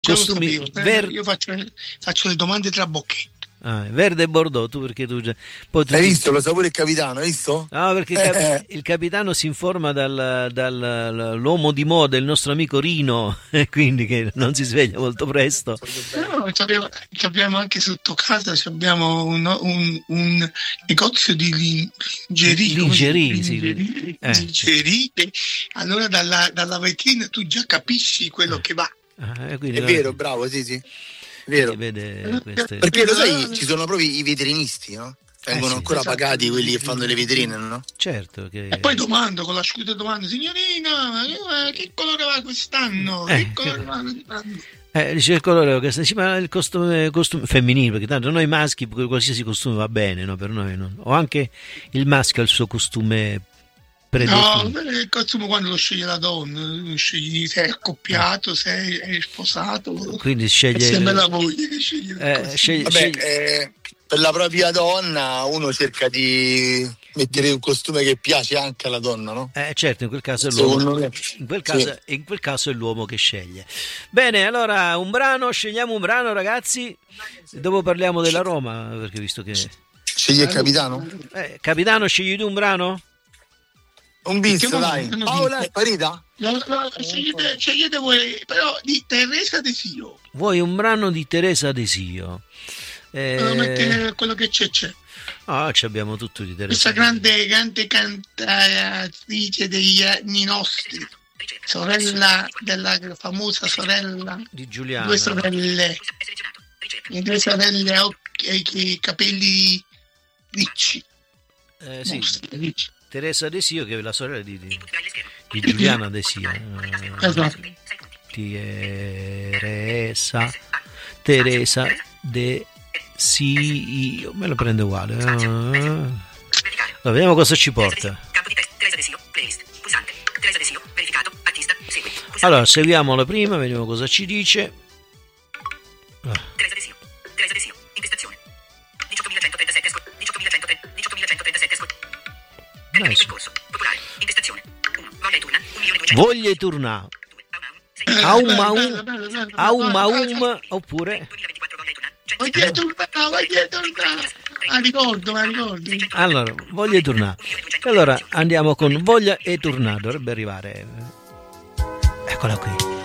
Già lo Costumi sapevo. Io faccio le domande tra bocchetti. Verde e bordeaux, tu perché tu già... Hai visto? Lo sa pure il capitano, hai visto? No, perché il capitano si informa dall'uomo di moda, il nostro amico Rino, quindi che non si sveglia molto presto. No, abbiamo anche sotto casa abbiamo un negozio di lingerie. Allora dalla vetrina tu già capisci quello che va. È vero, bravo, sì. Vero. Perché lo sai, ci sono proprio i vetrinisti, no? Vengono ancora pagati quelli che fanno le vetrine, no? Certo. E poi domando, con l'asciutto domando, signorina, che colore va quest'anno? Che colore va quest'anno? Dice il colore ma il costume femminile, perché tanto noi maschi qualsiasi costume va bene, no? Per noi no? O anche il maschio ha il suo costume predefinito. No, il costume quando lo sceglie la donna, scegli se è accoppiato, se è sposato. Quindi sceglie. È sempre la moglie che sceglie. Per la propria donna uno cerca di mettere un costume che piace anche alla donna, no? Certo, in quel caso è l'uomo. In quel caso è l'uomo che sceglie. Bene, allora scegliamo un brano, ragazzi. Dopo parliamo della Roma, perché visto che. Scegli il capitano? Capitano, scegli tu un brano? Un bis, dai. Paola è sparita? Scegliete voi, però di Teresa Desio. Vuoi un brano di Teresa Desio? Mettere quello che c'è. Abbiamo tutto di Teresa. Questa grande cantatrice degli anni nostri, sorella della famosa sorella di Giuliana. Due sorelle capelli ricci. Sì. Teresa Desio, che è la sorella di Giuliana Desio. Teresa Desio, me lo prende uguale. Allora, vediamo cosa ci porta. Allora, seguiamo la prima, vediamo cosa ci dice. Voglia tornare. Aum oppure voglio tornare. Ricordo. Allora, voglia tornare. Allora andiamo con Voglia e tornare, dovrebbe arrivare. Eccola qui.